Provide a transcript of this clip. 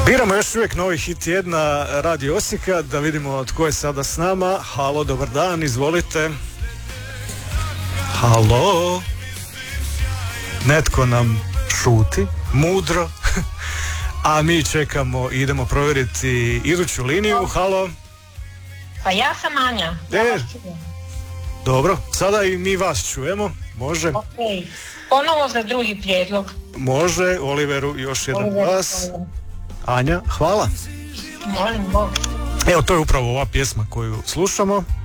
Biramo još uvijek novi hit tjedna Radio Osijeka, da vidimo tko je sada s nama. Halo, dobar dan, izvolite. Halo. Netko nam šuti, mudro. A mi čekamo i idemo provjeriti iduću liniju. Halo. Pa ja sam Anja. Dobro, sada i mi vas čujemo. Može. Ok. Ponovo za drugi prijedlog. Može, Oliveru još jedan glas. Anja, hvala. Molim Bog. Evo, to je upravo ova pjesma koju slušamo.